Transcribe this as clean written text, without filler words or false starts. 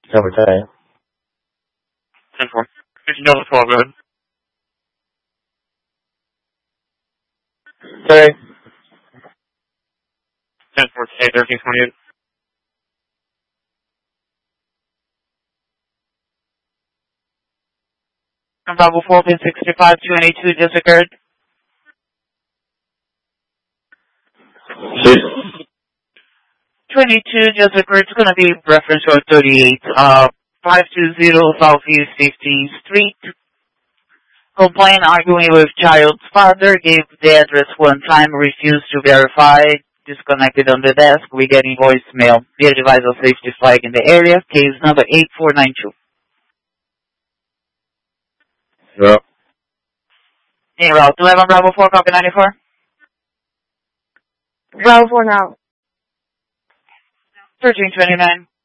Number 10. 10-4. 12, go ahead. Sorry. 10-4, 1328. Bravo 4, pin 65, 22 just occurred. Shoot. 22 just occurred. It's going to be reference road 38, 520 Southeast 15th Street. Complaint arguing with child's father, gave the address one time, refused to verify, disconnected on the desk. We get voicemail. Be advised of safety flag in the area. Case number 8492. Yep. In route 11, Bravo 4, copy 94. Bravo 4 now. 1329.